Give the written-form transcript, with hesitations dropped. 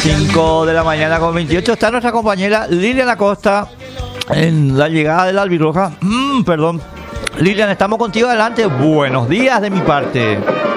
5 de la mañana con 28 está nuestra compañera Lilian Acosta en la llegada de la albirroja. Perdón. Lilian, estamos contigo adelante. Buenos días de mi parte.